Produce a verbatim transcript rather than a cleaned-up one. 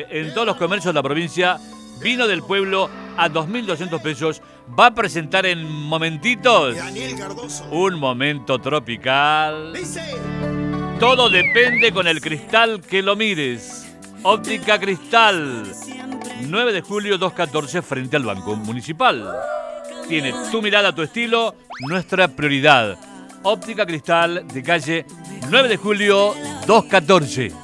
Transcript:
eh, en todos los comercios de la provincia. Vino del pueblo a dos mil doscientos pesos. Va a presentar en momentitos un momento tropical. Todo depende con el cristal que lo mires. Óptica Cristal. nueve de julio, dos catorce, frente al Banco Municipal. Tiene tu mirada, tu estilo, nuestra prioridad. Óptica Cristal de calle nueve de julio, dos catorce.